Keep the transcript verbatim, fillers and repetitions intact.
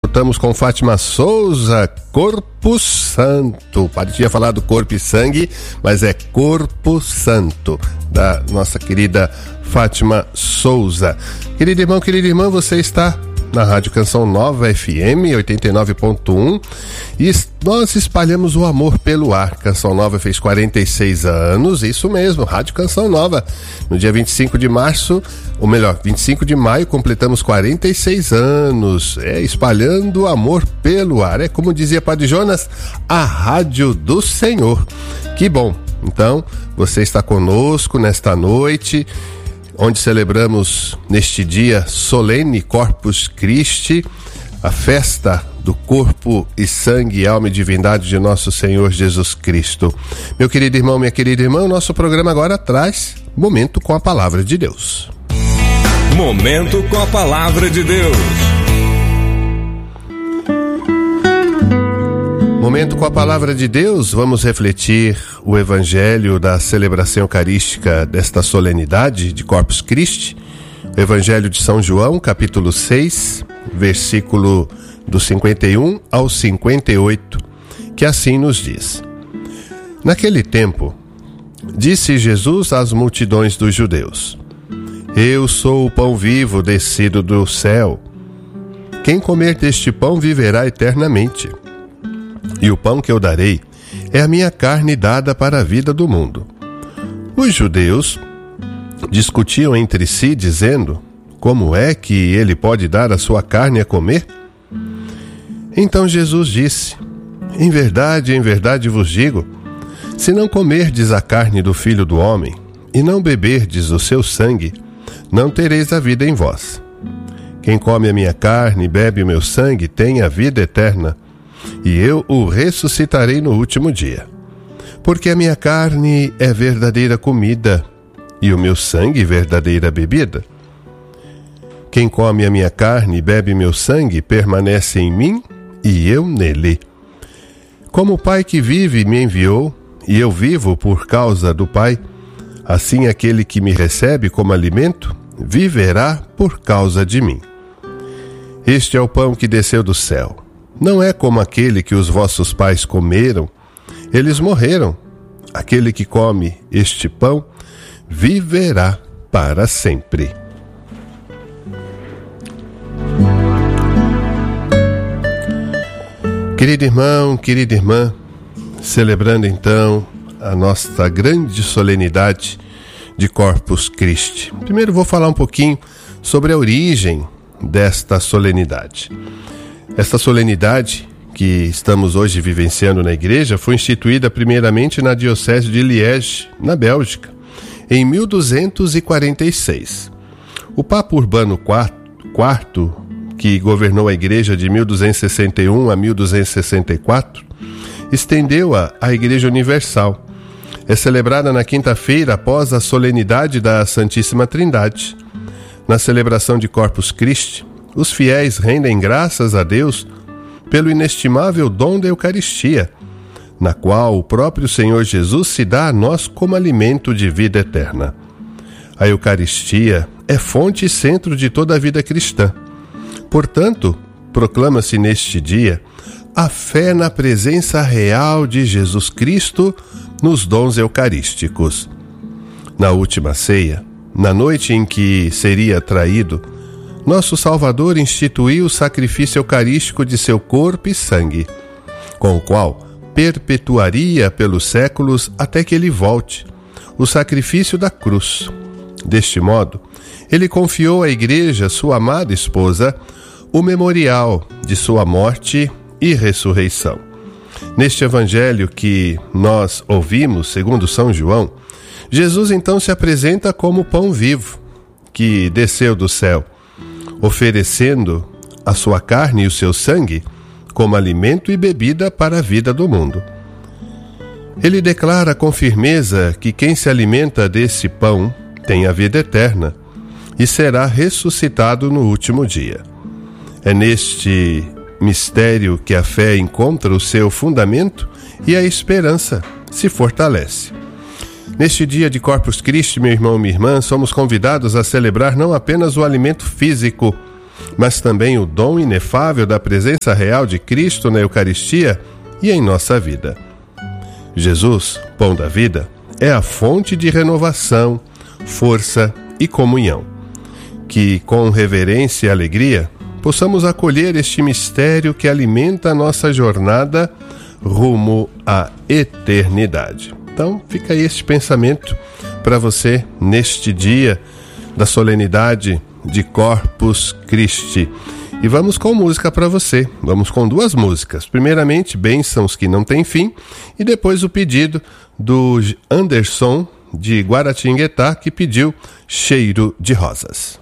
escutamos com Fátima Souza, Corpo Santo. Parecia falar do corpo e sangue, mas é Corpo Santo, da nossa querida Fátima Souza. Querido irmão, querida irmã, você está na Rádio Canção Nova F M oitenta e nove ponto um e nós espalhamos o amor pelo ar. Canção Nova fez quarenta e seis anos, isso mesmo, Rádio Canção Nova. No dia vinte e cinco de março, ou melhor, vinte e cinco de maio, completamos quarenta e seis anos, é, espalhando o amor pelo ar. É como dizia Padre Jonas, a Rádio do Senhor. Que bom, então você está conosco nesta noite, onde celebramos neste dia solene Corpus Christi, a festa do corpo e sangue, alma e divindade de nosso Senhor Jesus Cristo. Meu querido irmão, minha querida irmã, o nosso programa agora traz Momento com a Palavra de Deus. Momento com a Palavra de Deus. Momento com a Palavra de Deus, vamos refletir o Evangelho da celebração eucarística desta solenidade de Corpus Christi, o Evangelho de São João, capítulo seis, versículo do cinquenta e um ao cinquenta e oito, que assim nos diz: Naquele tempo, disse Jesus às multidões dos judeus: Eu sou o pão vivo descido do céu. Quem comer deste pão viverá eternamente. E o pão que eu darei é a minha carne dada para a vida do mundo. Os judeus discutiam entre si, dizendo: Como é que ele pode dar a sua carne a comer? Então Jesus disse: Em verdade, em verdade vos digo, se não comerdes a carne do Filho do Homem e não beberdes o seu sangue, não tereis a vida em vós. Quem come a minha carne e bebe o meu sangue tem a vida eterna, e eu o ressuscitarei no último dia. Porque a minha carne é verdadeira comida, e o meu sangue verdadeira bebida. Quem come a minha carne e bebe meu sangue permanece em mim, e eu nele. Como o Pai que vive me enviou, e eu vivo por causa do Pai, assim aquele que me recebe como alimento, viverá por causa de mim. Este é o pão que desceu do céu. Não é como aquele que os vossos pais comeram, eles morreram. Aquele que come este pão viverá para sempre. Querido irmão, querida irmã, celebrando então a nossa grande solenidade de Corpus Christi. Primeiro vou falar um pouquinho sobre a origem desta solenidade. Esta solenidade que estamos hoje vivenciando na igreja foi instituída primeiramente na Diocese de Liege, na Bélgica, em mil duzentos e quarenta e seis. O Papa Urbano quarto, que governou a igreja de mil duzentos e sessenta e um a mil duzentos e sessenta e quatro, estendeu-a à Igreja Universal. É celebrada na quinta-feira após a solenidade da Santíssima Trindade. Na celebração de Corpus Christi, os fiéis rendem graças a Deus pelo inestimável dom da Eucaristia, na qual o próprio Senhor Jesus se dá a nós como alimento de vida eterna. A Eucaristia é fonte e centro de toda a vida cristã. Portanto, proclama-se neste dia a fé na presença real de Jesus Cristo nos dons eucarísticos. Na última ceia, na noite em que seria traído, nosso Salvador instituiu o sacrifício eucarístico de seu corpo e sangue, com o qual perpetuaria pelos séculos até que ele volte, o sacrifício da cruz. Deste modo, ele confiou à Igreja, sua amada esposa, o memorial de sua morte e ressurreição. Neste evangelho que nós ouvimos, segundo São João, Jesus então se apresenta como pão vivo, que desceu do céu, oferecendo a sua carne e o seu sangue como alimento e bebida para a vida do mundo. Ele declara com firmeza que quem se alimenta desse pão tem a vida eterna e será ressuscitado no último dia. É neste mistério que a fé encontra o seu fundamento e a esperança se fortalece. Neste dia de Corpus Christi, meu irmão e minha irmã, somos convidados a celebrar não apenas o alimento físico, mas também o dom inefável da presença real de Cristo na Eucaristia e em nossa vida. Jesus, pão da vida, é a fonte de renovação, força e comunhão. Que, com reverência e alegria, possamos acolher este mistério que alimenta a nossa jornada rumo à eternidade. Então, fica aí este pensamento para você neste dia da solenidade de Corpus Christi. E vamos com música para você. Vamos com duas músicas. Primeiramente, Bênçãos que Não Tem Fim, e depois o pedido do Anderson de Guaratinguetá, que pediu Cheiro de Rosas.